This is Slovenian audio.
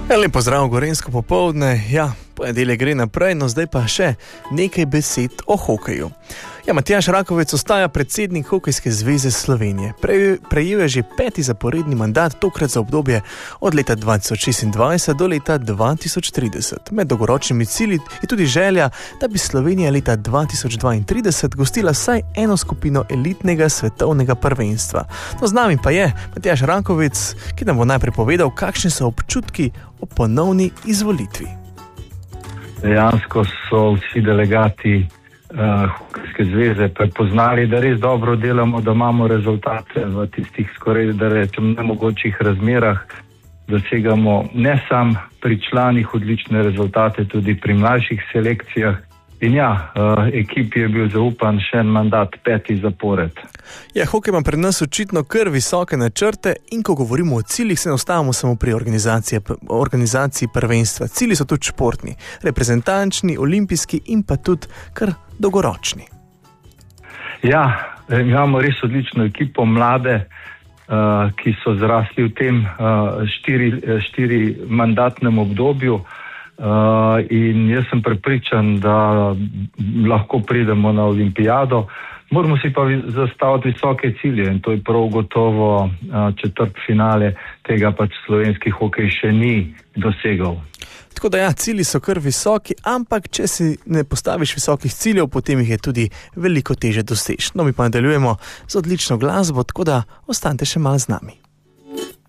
Lepo zdrav, gorenjsko popoldne. Ja, ponedeljek gre naprej, no zdaj pa še nekaj besed o hokeju. Ja, Matjaž Rakovec ostaja predsednik Hokejske zveze Slovenije. Prejel je že 5. zaporedni mandat, tokrat za obdobje od leta 2026 do leta 2030. Med dolgoročnimi cilji je tudi želja, da bi Slovenija leta 2032 gostila vsaj eno skupino elitnega svetovnega prvenstva. No, z nami pa je Matjaž Rakovec, ki nam bo najprej povedal, kakšni so občutki o ponovni izvolitvi. Dejansko so vsi delegati Hokejske zveze prepoznali, da res dobro delamo, da imamo rezultate v tistih skoraj, da rečem, nemogočih razmerah. Dosegamo ne sam pri članih odlične rezultate, tudi pri mlajših selekcijah. In ja, ekipi je bil zaupan še en mandat, 5. zapored. Ja, hokej ima pred nas očitno kar visoke načrte in ko govorimo o ciljih, se ne ostavamo samo pri organizaciji prvenstva. Cilji so tudi športni, reprezentančni, olimpijski in pa tudi kar dolgoročni. Ja, imamo res odlično ekipo, mlade, ki so zrasli v tem štiri mandatnem obdobju. In jaz sem prepričan, da lahko pridemo na olimpijado. Moramo si pa zastaviti visoke cilje in to je prav gotovo četrtfinale, tega pač slovenski hokej še ni dosegal. Tako da ja, cilji so kar visoki, ampak če si ne postaviš visokih ciljev, potem jih je tudi veliko teže doseči. No, mi pa nadaljujemo z odlično glasbo, tako da ostanite še malo z nami.